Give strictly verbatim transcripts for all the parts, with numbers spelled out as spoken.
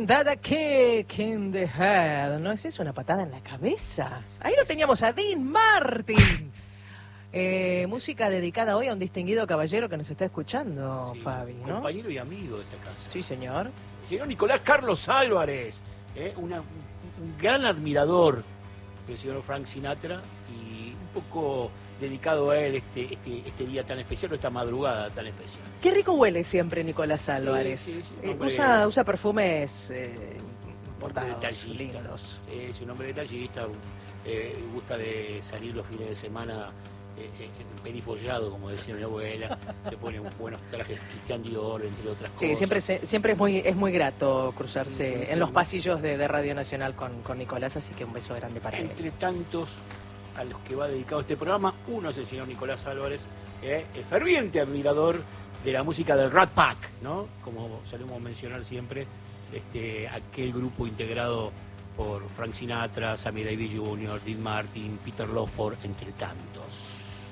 Dada kick in the head. ¿No es eso una patada en la cabeza? Ahí lo teníamos a Dean Martin. Eh, música dedicada hoy a un distinguido caballero que nos está escuchando, sí, Fabi, ¿no? Compañero y amigo de esta casa. Sí, señor. El señor Nicolás Carlos Álvarez, eh, una, un gran admirador del señor Frank Sinatra y un poco dedicado a él este, este, este día tan especial, o esta madrugada tan especial. Qué rico huele siempre Nicolás Álvarez. Sí, sí, sí, eh, hombre, usa, usa perfumes eh, importados, detallista, lindos. Es un hombre detallista, eh, gusta de salir los fines de semana eh, eh, perifollado, como decía mi abuela, se pone buenos trajes Christian Dior, entre otras sí, cosas. Sí, siempre, se, siempre es muy es muy grato cruzarse sí, en los pasillos de, de Radio Nacional con, con Nicolás, así que un beso grande para él. Entre tantos a los que va dedicado este programa, uno es el señor Nicolás Álvarez, eh, es ferviente admirador de la música del Rat Pack, ¿no? Como solemos mencionar siempre, este, aquel grupo integrado por Frank Sinatra, Sammy Davis junior, Dean Martin, Peter Lawford, entre tantos.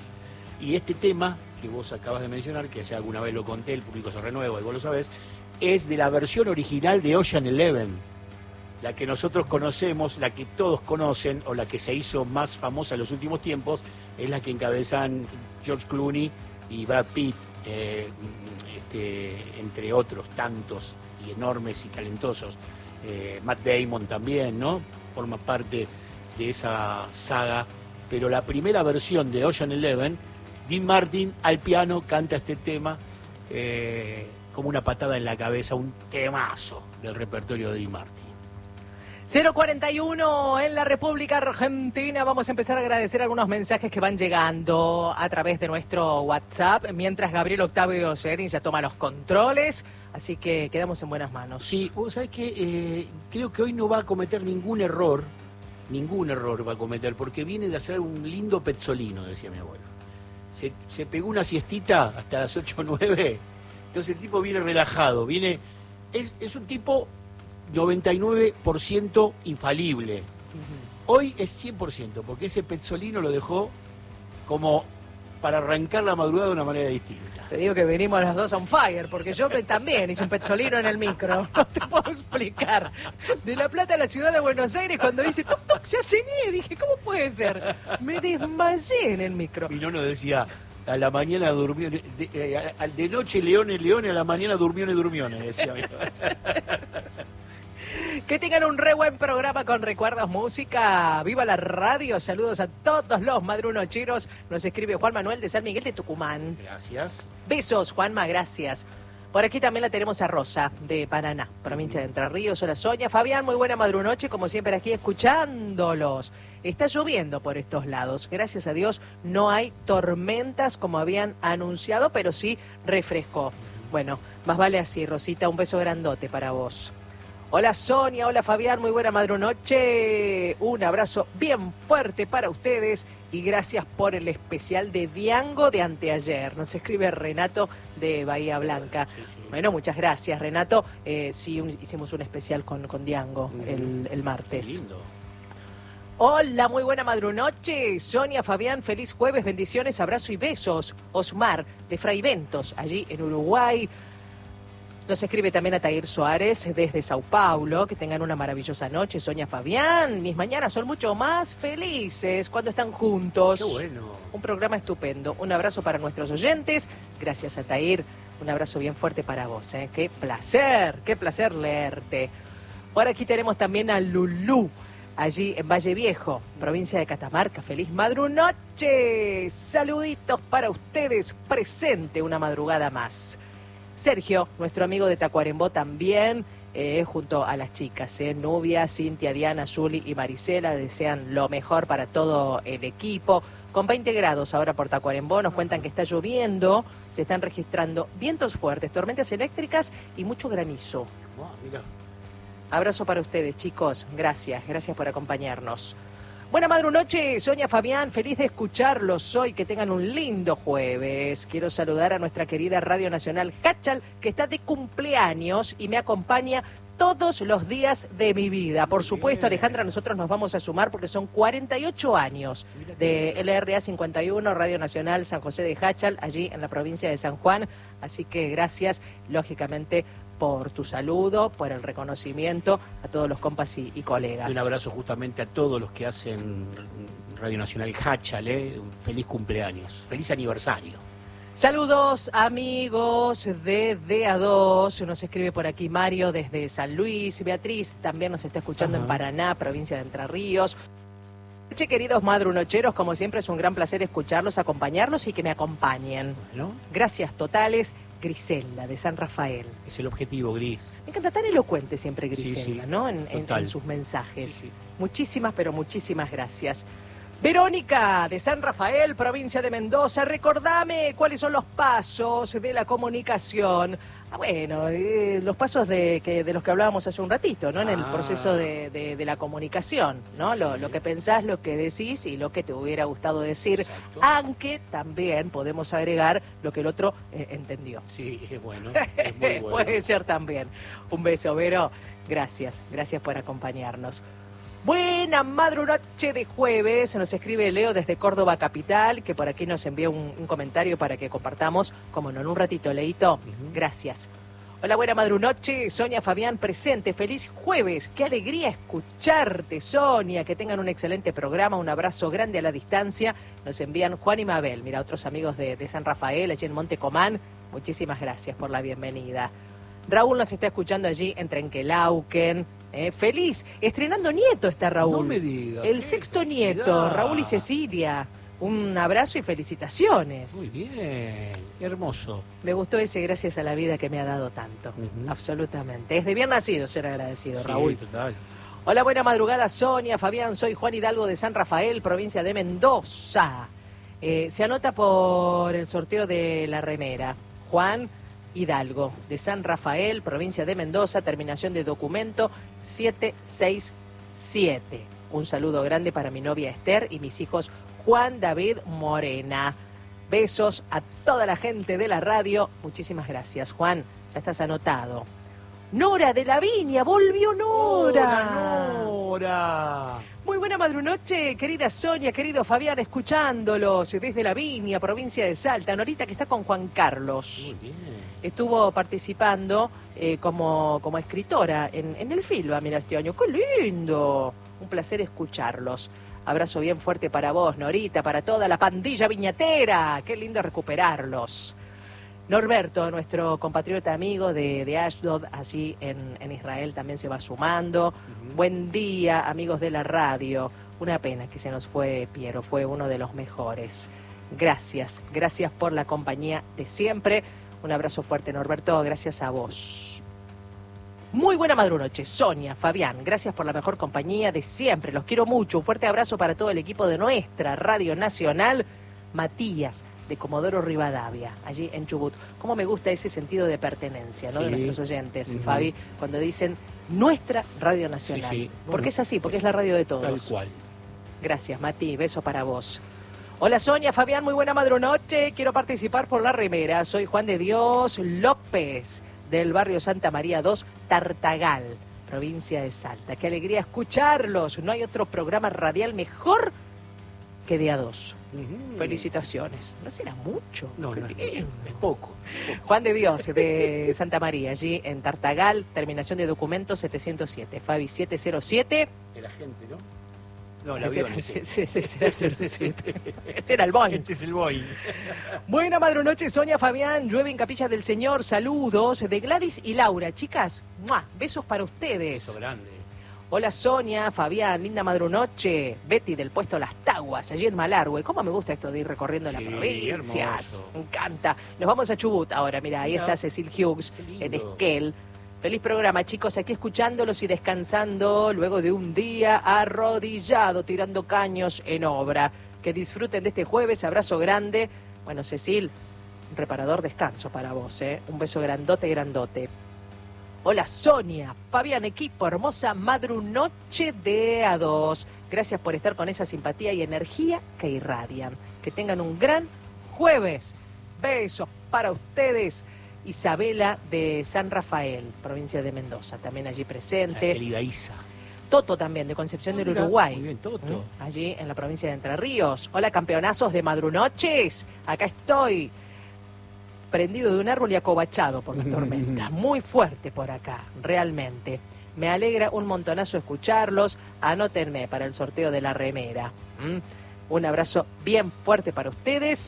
Y este tema que vos acabas de mencionar, que ya alguna vez lo conté, el público se renueva y vos lo sabés, es de la versión original de Ocean Eleven. La que nosotros conocemos, la que todos conocen, o la que se hizo más famosa en los últimos tiempos, es la que encabezan George Clooney y Brad Pitt, eh, este, entre otros tantos y enormes y talentosos. Eh, Matt Damon también, ¿no? Forma parte de esa saga. Pero la primera versión de Ocean Eleven, Dean Martin al piano canta este tema eh, como una patada en la cabeza, un temazo del repertorio de Dean Martin. cero cuarenta y uno en la República Argentina. Vamos a empezar a agradecer algunos mensajes que van llegando a través de nuestro WhatsApp, mientras Gabriel Octavio Serin ya toma los controles, así que quedamos en buenas manos. Sí, vos sabés que eh, creo que hoy no va a cometer ningún error, ningún error va a cometer, porque viene de hacer un lindo pezzolino, decía mi abuelo. Se, se pegó una siestita hasta las ocho o nueve, entonces el tipo viene relajado, viene, es, es un tipo noventa y nueve por ciento infalible. Uh-huh. Hoy es cien por ciento, porque ese pezzolino lo dejó como para arrancar la madrugada de una manera distinta. Te digo que venimos las dos on fire, porque yo también hice un pezzolino en el micro. No te puedo explicar. De La Plata a la ciudad de Buenos Aires, cuando dice, toc, toc, ya cené, dije, ¿cómo puede ser? Me desmayé en el micro. Y no nos decía, a la mañana durmió, de, de, de noche leones, leones, a la mañana durmiones, durmiones, decía. Que tengan un re buen programa con Recuerdos Música. ¡Viva la radio! Saludos a todos los madrunocheros. Nos escribe Juan Manuel de San Miguel de Tucumán. Gracias. Besos, Juanma, gracias. Por aquí también la tenemos a Rosa, de Paraná, provincia de Entre Ríos. Hola, Sonia. Fabián, muy buena madrunoche, como siempre aquí escuchándolos. Está lloviendo por estos lados. Gracias a Dios no hay tormentas como habían anunciado, pero sí refrescó. Bueno, más vale así, Rosita. Un beso grandote para vos. Hola Sonia, hola Fabián, muy buena madrunoche. Un abrazo bien fuerte para ustedes y gracias por el especial de Diango de anteayer. Nos escribe Renato de Bahía Blanca. Sí, sí. Bueno, muchas gracias Renato. Eh, sí, un, hicimos un especial con, con Diango mm. el, el martes. Lindo. Hola, muy buena madrunoche. Sonia, Fabián, feliz jueves, bendiciones, abrazo y besos. Osmar de Fraiventos, allí en Uruguay. Nos escribe también Atair Suárez desde Sao Paulo. Que tengan una maravillosa noche, Sonia, Fabián. Mis mañanas son mucho más felices cuando están juntos. Qué bueno. Un programa estupendo. Un abrazo para nuestros oyentes. Gracias, Atair. Un abrazo bien fuerte para vos. ¿eh? Qué placer, qué placer leerte. Por aquí tenemos también a Lulú, allí en Valle Viejo, provincia de Catamarca. Feliz madrunoche. Saluditos para ustedes. Presente una madrugada más. Sergio, nuestro amigo de Tacuarembó también, eh, junto a las chicas, eh, Nubia, Cintia, Diana, Zuli y Marisela, desean lo mejor para todo el equipo. Con veinte grados ahora por Tacuarembó, nos cuentan que está lloviendo, se están registrando vientos fuertes, tormentas eléctricas y mucho granizo. Oh, mira. Abrazo para ustedes, chicos, gracias, gracias por acompañarnos. Buena madrunoche, Sonia, Fabián, feliz de escucharlos hoy, que tengan un lindo jueves. Quiero saludar a nuestra querida Radio Nacional Hachal, que está de cumpleaños y me acompaña todos los días de mi vida. Por supuesto, Alejandra, nosotros nos vamos a sumar porque son cuarenta y ocho años de L R A cincuenta y uno, Radio Nacional San José de Hachal, allí en la provincia de San Juan. Así que gracias, lógicamente, por tu saludo, por el reconocimiento a todos los compas y, y colegas. Y un abrazo justamente a todos los que hacen Radio Nacional Hachal, ¿eh? Un feliz cumpleaños, feliz aniversario. Saludos amigos de D A dos, nos escribe por aquí Mario desde San Luis, Beatriz también nos está escuchando Ajá. en Paraná, provincia de Entre Ríos. Che, queridos madrunocheros, como siempre es un gran placer escucharlos, acompañarlos y que me acompañen. Bueno. Gracias totales, Griselda de San Rafael. Es el objetivo, Gris. Me encanta, tan elocuente siempre Griselda, sí, sí. ¿no? En, en, en sus mensajes. Sí, sí. Muchísimas, pero muchísimas gracias. Verónica, de San Rafael, provincia de Mendoza, recordame cuáles son los pasos de la comunicación. Ah, bueno, eh, los pasos de, que, de los que hablábamos hace un ratito, ¿no? En el ah. proceso de, de, de la comunicación, ¿no? Lo, sí. lo que pensás, lo que decís y lo que te hubiera gustado decir. Exacto. Aunque también podemos agregar lo que el otro eh, entendió. Sí, es bueno, es muy bueno. Puede ser también. Un beso, Vero. Gracias, gracias por acompañarnos. Buena madrunoche de jueves, nos escribe Leo desde Córdoba Capital, que por aquí nos envía un, un comentario para que compartamos, como no, en un ratito, Leito. Uh-huh. Gracias. Hola, buena madrunoche, Sonia Fabián presente, feliz jueves, qué alegría escucharte, Sonia, que tengan un excelente programa, un abrazo grande a la distancia, nos envían Juan y Mabel, mira, otros amigos de, de San Rafael, allí en Monte Comán, muchísimas gracias por la bienvenida. Raúl nos está escuchando allí en Trenquelauquen. Eh, feliz, estrenando nieto está Raúl. No me digas. El sexto nieto, Raúl y Cecilia. Un abrazo y felicitaciones. Muy bien, qué hermoso. Me gustó ese gracias a la vida que me ha dado tanto. Uh-huh. Absolutamente. Es de bien nacido ser agradecido, sí, Raúl. Total. Hola, buena madrugada, Sonia, Fabián. Soy Juan Hidalgo de San Rafael, provincia de Mendoza. Eh, se anota por el sorteo de la remera. Juan Hidalgo, de San Rafael, provincia de Mendoza, terminación de documento siete seis siete. Un saludo grande para mi novia Esther y mis hijos Juan David Morena. Besos a toda la gente de la radio. Muchísimas gracias, Juan. Ya estás anotado. Nora de la Viña, volvió Nora. Hola, Nora. Muy buena madrunoche, querida Sonia, querido Fabián, escuchándolos desde la Viña, provincia de Salta. Norita que está con Juan Carlos. Muy bien. Estuvo participando eh, como, como escritora en, en el Filba, mira, este año. ¡Qué lindo! Un placer escucharlos. Abrazo bien fuerte para vos, Norita, para toda la pandilla viñatera. ¡Qué lindo recuperarlos! Norberto, nuestro compatriota amigo de, de Ashdod, allí en, en Israel, también se va sumando. Uh-huh. Buen día, amigos de la radio. Una pena que se nos fue Piero, fue uno de los mejores. Gracias, gracias por la compañía de siempre. Un abrazo fuerte, Norberto, gracias a vos. Muy buena madrunoche, Sonia, Fabián, gracias por la mejor compañía de siempre. Los quiero mucho. Un fuerte abrazo para todo el equipo de nuestra Radio Nacional. Matías, de Comodoro Rivadavia, allí en Chubut. Cómo me gusta ese sentido de pertenencia, ¿no? Sí. De nuestros oyentes, uh-huh. Fabi, cuando dicen nuestra Radio Nacional. Sí, sí. Porque bueno, es así, porque es, es la radio de todos. Tal cual. Gracias, Mati, beso para vos. Hola Sonia, Fabián, muy buena madrunoche. Quiero participar por la remera. Soy Juan de Dios López, del barrio Santa María dos, Tartagal, provincia de Salta. Qué alegría escucharlos. No hay otro programa radial mejor que D A dos. Uh-huh. Felicitaciones. ¿No será mucho? No, no es mucho, es poco, es poco. Juan de Dios, de Santa María, allí en Tartagal, terminación de documento setecientos siete. Fabi siete cero siete. El agente, ¿no? No, el avión. Ese era el Boeing. Este es el Boeing. Buena madrunoche, Sonia, Fabián. Llueve en Capilla del Señor. Saludos de Gladys y Laura. Chicas, ¡mua! Besos para ustedes. Beso grande. Hola Sonia, Fabián, linda madrunoche. Betty del puesto Las Taguas, allí en Malargüe. ¿Cómo me gusta esto de ir recorriendo sí, las provincias? Hermoso. Me encanta. Nos vamos a Chubut ahora. Mira, ahí Mira. está Cecil Hughes en Esquel. Feliz programa, chicos, aquí escuchándolos y descansando luego de un día arrodillado, tirando caños en obra. Que disfruten de este jueves, abrazo grande. Bueno, Cecil, un reparador descanso para vos, ¿eh? Un beso grandote, grandote. Hola Sonia, Fabián, equipo, hermosa madrunoche de A dos. Gracias por estar con esa simpatía y energía que irradian. Que tengan un gran jueves. Besos para ustedes. Isabela de San Rafael, provincia de Mendoza, también allí presente. La querida Isa. Toto también, de Concepción oh, del Uruguay. Muy bien, Toto. ¿Mm? Allí en la provincia de Entre Ríos. Hola, campeonazos de madrunoches. Acá estoy. prendido de un árbol y acobachado por la tormenta. Muy fuerte por acá, realmente. Me alegra un montonazo escucharlos. Anótenme para el sorteo de la remera. ¿Mm? Un abrazo bien fuerte para ustedes.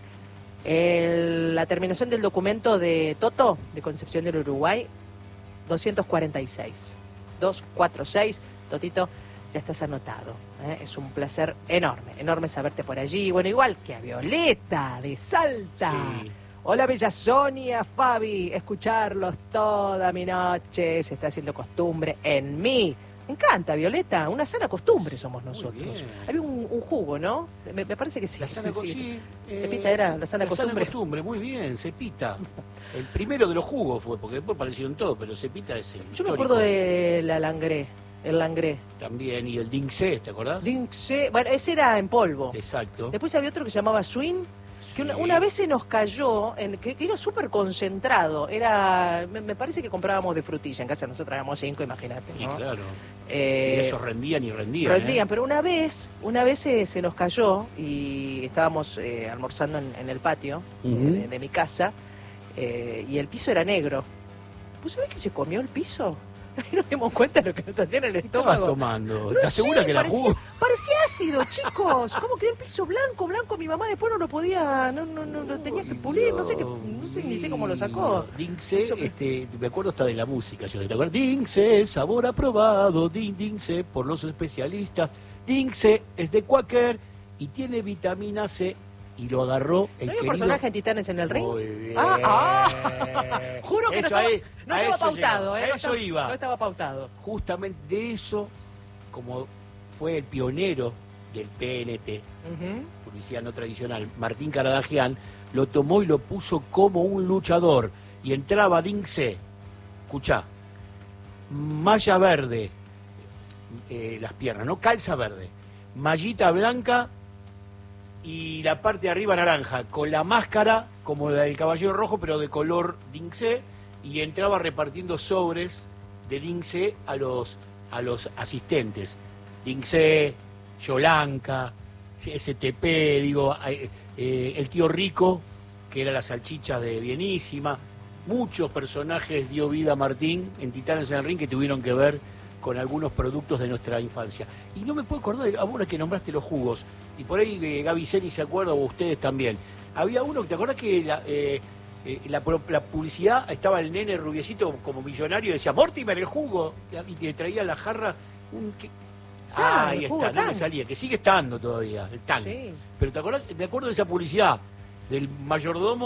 El, la terminación del documento de Toto, de Concepción del Uruguay, doscientos cuarenta y seis. doscientos cuarenta y seis. Totito, ya estás anotado. ¿eh? Es un placer enorme, enorme saberte por allí. Bueno, igual que a Violeta de Salta. Sí. Hola, bella Sonia, Fabi, escucharlos toda mi noche se está haciendo costumbre en mí. Me encanta, Violeta, una sana costumbre somos nosotros. bien. Había un, un jugo, ¿no? Me, me parece que sí. La sana sí. costumbre. Cepita era la sana costumbre. La sana costumbre, muy bien, Cepita. El primero de los jugos fue, porque después aparecieron todos, pero Cepita es el Yo me histórico. acuerdo de la Langré, el Langré. También, y el Dinxé, ¿te acordás? Dinxé, bueno, ese era en polvo. Exacto. Después había otro que se llamaba Swing, que una, Sí. una vez se nos cayó, en, que, que era súper concentrado. Era, me, me parece que comprábamos de frutilla. En casa nosotros éramos cinco, imagínate, Y ¿no? claro. Eh, y esos rendían y rendían. rendían, ¿eh? pero una vez, una vez se, se nos cayó y estábamos eh, almorzando en, en el patio eh, Ujú. de, de mi casa eh, y el piso era negro. ¿Vos sabés que se comió el piso? Ahí nos dimos cuenta de lo que nos hacía en el ¿Qué estabas estómago. tomando? No ¿Estás sé, segura que era parecía, jugo? parecía ácido, chicos. ¿Cómo quedó el piso blanco, blanco? Mi mamá después no lo podía, no, no, no lo tenía que pulir, no sé qué, no sé ni sé cómo lo sacó. Dinxé, Eso- este, me acuerdo hasta de la música, yo te acuerdo. Dinxé, sabor aprobado, din, Dinxé, por los especialistas. Dinxé es de Quaker y tiene vitamina C. Y lo agarró el ¿No había un querido... personaje en Titanes en el ring? Muy bien. Ah, ah. Juro que Eso no estaba, ahí- no a estaba eso pautado, llegó, ¿eh? a No eso estaba- iba. No estaba pautado. Justamente de eso, como fue el pionero del P N T, Ujú. publicidad no tradicional, Martín Caradagian, lo tomó y lo puso como un luchador. Y entraba Dinxé, escuchá, malla verde, eh, las piernas, ¿no? Calza verde, mallita blanca y la parte de arriba naranja, con la máscara como la del Caballero Rojo, pero de color Dinxé, y entraba repartiendo sobres de Dinxé a los, a los asistentes. Dinxé, Yolanca, S T P, digo, eh, eh, el tío Rico, que era la salchicha de Bienísima. Muchos personajes dio vida a Martín en Titanes en el Ring que tuvieron que ver con algunos productos de nuestra infancia. Y no me puedo acordar, de ahora que nombraste los jugos, y por ahí eh, Gaby Ceni se acuerda, o ustedes también. Había uno, ¿te acordás que la, eh, eh, la, pro- la publicidad estaba el nene rubiecito como millonario y decía, Mortimer, el jugo, y te traía la jarra, un... que- Claro, Ah, ahí el jugo está, no me Tang. salía, que sigue estando todavía, el Tang. Sí. Pero ¿te acordás? Me acuerdo de esa publicidad del mayordomo